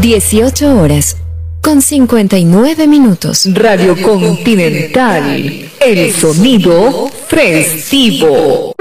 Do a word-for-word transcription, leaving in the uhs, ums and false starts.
dieciocho horas con cincuenta y nueve minutos. Radio Continental, el sonido festivo.